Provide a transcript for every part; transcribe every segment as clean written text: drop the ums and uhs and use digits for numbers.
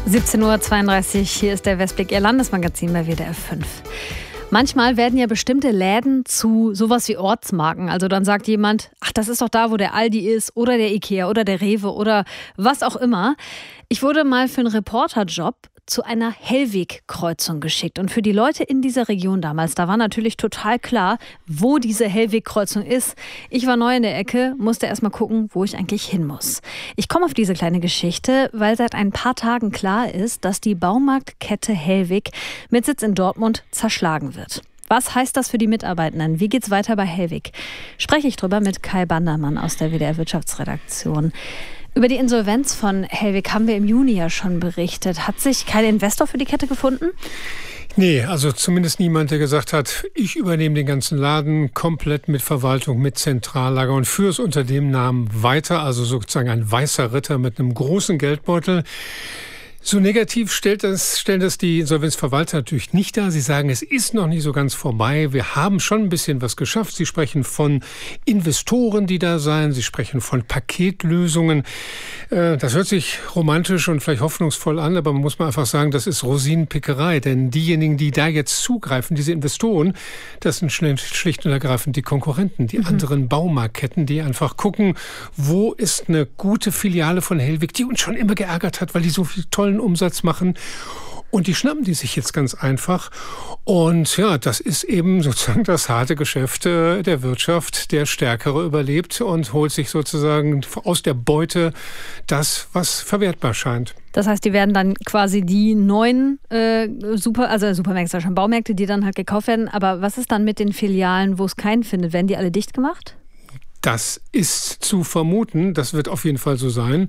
17:32 Uhr, hier ist der Westblick, Ihr Landesmagazin bei WDR 5. Manchmal werden ja bestimmte Läden zu sowas wie Ortsmarken. Also dann sagt jemand, ach, das ist doch da, wo der Aldi ist oder der Ikea oder der Rewe oder was auch immer. Ich wurde mal für einen Reporterjob zu einer Hellweg-Kreuzung geschickt. Und für die Leute in dieser Region damals, da war natürlich total klar, wo diese Hellweg-Kreuzung ist. Ich war neu in der Ecke, musste erst mal gucken, wo ich eigentlich hin muss. Ich komme auf diese kleine Geschichte, weil seit ein paar Tagen klar ist, dass die Baumarktkette Hellweg mit Sitz in Dortmund zerschlagen wird. Was heißt das für die Mitarbeitenden? Wie geht's weiter bei Hellweg? Spreche ich drüber mit Kai Bandermann aus der WDR Wirtschaftsredaktion. Über die Insolvenz von Hellweg haben wir im Juni ja schon berichtet. Hat sich kein Investor für die Kette gefunden? Nee, also zumindest niemand, der gesagt hat, ich übernehme den ganzen Laden komplett mit Verwaltung, mit Zentrallager und führe es unter dem Namen weiter. Also sozusagen ein weißer Ritter mit einem großen Geldbeutel. So negativ stellen das die Insolvenzverwalter natürlich nicht dar. Sie sagen, es ist noch nicht so ganz vorbei. Wir haben schon ein bisschen was geschafft. Sie sprechen von Investoren, die da seien. Sie sprechen von Paketlösungen. Das hört sich romantisch und vielleicht hoffnungsvoll an, aber man muss mal einfach sagen, das ist Rosinenpickerei. Denn diejenigen, die da jetzt zugreifen, diese Investoren, das sind schlicht und ergreifend die Konkurrenten, die anderen Baumarktketten, die einfach gucken, wo ist eine gute Filiale von Hellweg, die uns schon immer geärgert hat, weil die so viel tollen Umsatz machen. Und die schnappen die sich jetzt ganz einfach. Und ja, das ist eben sozusagen das harte Geschäft der Wirtschaft. Der Stärkere überlebt und holt sich sozusagen aus der Beute das, was verwertbar scheint. Das heißt, die werden dann quasi die neuen Supermärkte, schon Baumärkte, die dann halt gekauft werden. Aber was ist dann mit den Filialen, wo es keinen findet? Werden die alle dicht gemacht? Das ist zu vermuten, das wird auf jeden Fall so sein.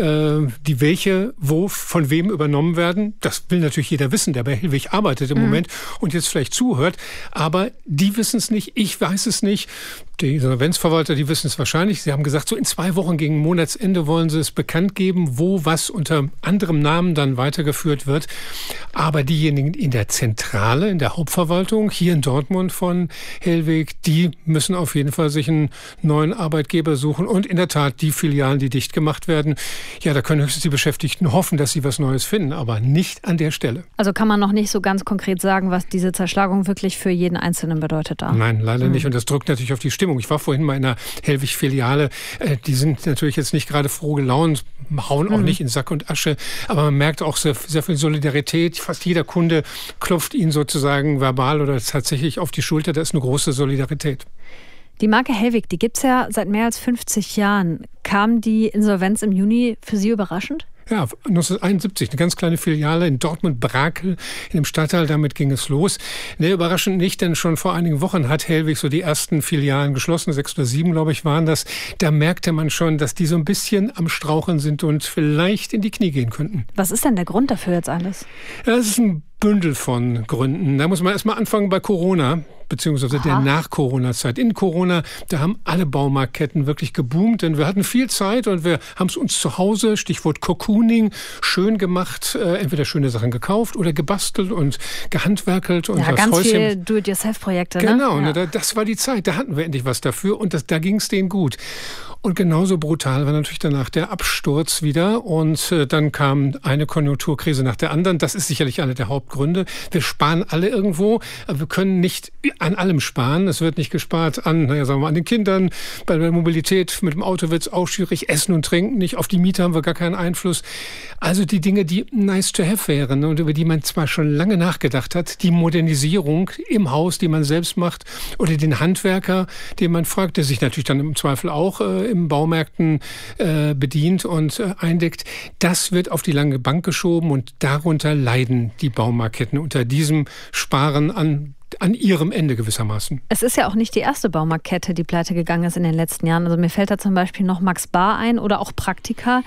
Die welche, wo, von wem übernommen werden, das will natürlich jeder wissen, der bei Hellweg arbeitet im Moment und jetzt vielleicht zuhört. Aber die wissen es nicht, ich weiß es nicht. Die Insolvenzverwalter, die wissen es wahrscheinlich. Sie haben gesagt, so in 2 Wochen gegen Monatsende wollen sie es bekannt geben, wo was unter anderem Namen dann weitergeführt wird. Aber diejenigen in der Zentrale, in der Hauptverwaltung, hier in Dortmund von Hellweg, die müssen auf jeden Fall sich einen neuen Arbeitgeber suchen. Und in der Tat, die Filialen, die dicht gemacht werden, ja, da können höchstens die Beschäftigten hoffen, dass sie was Neues finden, aber nicht an der Stelle. Also kann man noch nicht so ganz konkret sagen, was diese Zerschlagung wirklich für jeden Einzelnen bedeutet da? Nein, leider nicht. Und das drückt natürlich auf die Stimmung. Ich war vorhin mal in einer Hellwig-Filiale. Die sind natürlich jetzt nicht gerade froh gelaunt, hauen auch nicht in Sack und Asche. Aber man merkt auch sehr, sehr viel Solidarität. Fast jeder Kunde klopft ihnen sozusagen verbal oder tatsächlich auf die Schulter. Da ist eine große Solidarität. Die Marke Hellweg, die gibt es ja seit mehr als 50 Jahren. Kam die Insolvenz im Juni für Sie überraschend? Ja, 1971, eine ganz kleine Filiale in Dortmund-Brakel, in dem Stadtteil, damit ging es los. Nee, überraschend nicht, denn schon vor einigen Wochen hat Hellweg so die ersten Filialen geschlossen, 6 oder 7, glaube ich, waren das. Da merkte man schon, dass die so ein bisschen am Straucheln sind und vielleicht in die Knie gehen könnten. Was ist denn der Grund dafür jetzt alles? Ja, das ist ein Bündel von Gründen. Da muss man erstmal anfangen bei Corona, beziehungsweise der Nach-Corona-Zeit. In Corona, da haben alle Baumarktketten wirklich geboomt, denn wir hatten viel Zeit und wir haben es uns zu Hause, Stichwort Cocooning, schön gemacht, entweder schöne Sachen gekauft oder gebastelt und gehandwerkelt. Und ja, das ganz Häuschen, viel Do-it-yourself-Projekte. Genau, ne? Das war die Zeit, da hatten wir endlich was dafür und da ging es denen gut. Und genauso brutal war natürlich danach der Absturz wieder und dann kam eine Konjunkturkrise nach der anderen. Das ist sicherlich einer der Hauptgründe. Wir sparen alle irgendwo, aber wir können nicht an allem sparen. Es wird nicht gespart an, sagen wir, an den Kindern, bei der Mobilität mit dem Auto wird es auch schwierig, Essen und Trinken nicht, auf die Miete haben wir gar keinen Einfluss. Also die Dinge, die nice to have wären und über die man zwar schon lange nachgedacht hat, die Modernisierung im Haus, die man selbst macht oder den Handwerker, den man fragt, der sich natürlich dann im Zweifel auch im Baumärkten bedient und eindeckt, das wird auf die lange Bank geschoben und darunter leiden die Baumarktketten unter diesem Sparen an ihrem Ende gewissermaßen. Es ist ja auch nicht die erste Baumarktkette, die pleite gegangen ist in den letzten Jahren. Also mir fällt da zum Beispiel noch Max Bar ein oder auch Praktika.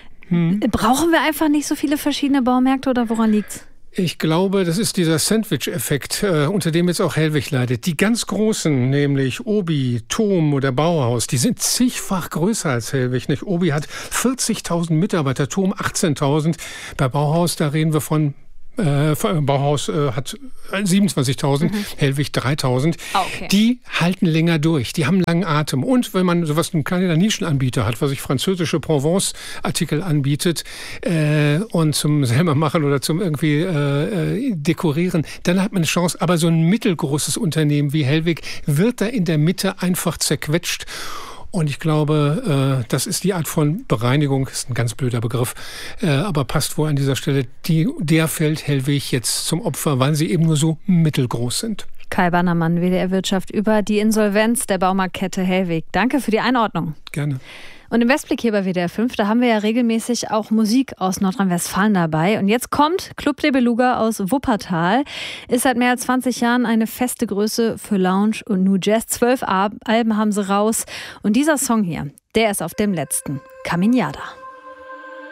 Brauchen wir einfach nicht so viele verschiedene Baumärkte oder woran liegt's? Ich glaube, das ist dieser Sandwich-Effekt, unter dem jetzt auch Hellweg leidet. Die ganz Großen, nämlich Obi, Thom oder Bauhaus, die sind zigfach größer als Hellweg. Nicht? Obi hat 40.000 Mitarbeiter, Thom 18.000. Bei Bauhaus, da reden wir von Bauhaus hat 27.000, Hellwig 3.000. Okay. Die halten länger durch, die haben langen Atem. Und wenn man sowas, ein kleiner Nischenanbieter hat, was sich französische Provence-Artikel anbietet und zum selber machen oder zum irgendwie dekorieren, dann hat man eine Chance. Aber so ein mittelgroßes Unternehmen wie Hellwig wird da in der Mitte einfach zerquetscht. Und ich glaube, das ist die Art von Bereinigung, ist ein ganz blöder Begriff, aber passt wohl an dieser Stelle. Der fällt Hellwig jetzt zum Opfer, weil sie eben nur so mittelgroß sind. Kai Bannermann, WDR Wirtschaft, über die Insolvenz der Baumarktkette Hellwig. Danke für die Einordnung. Gerne. Und im Westblick hier bei WDR 5, da haben wir ja regelmäßig auch Musik aus Nordrhein-Westfalen dabei. Und jetzt kommt Club de Beluga aus Wuppertal. Ist seit mehr als 20 Jahren eine feste Größe für Lounge und New Jazz. 12 Alben haben sie raus. Und dieser Song hier, der ist auf dem letzten, Caminada.